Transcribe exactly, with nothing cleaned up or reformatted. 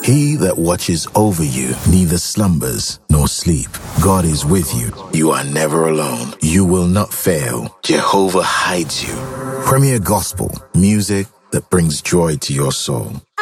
He that watches over you neither slumbers nor sleep. God is with you. You are never alone. You will not fail. Jehovah hides you. Premier Gospel, music that brings joy to your soul.